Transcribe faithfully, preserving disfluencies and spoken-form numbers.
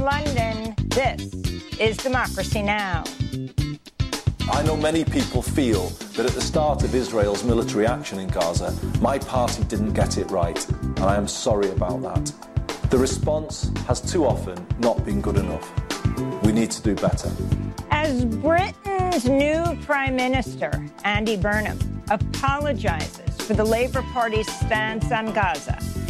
London, this is Democracy Now! I know many people feel that at the start of Israel's military action in Gaza, my party didn't get it right, and I am sorry about that. The response has too often not been good enough. We need to do better. As Britain's new Prime Minister, Andy Burnham, apologizes for the Labour Party's stance on Gaza,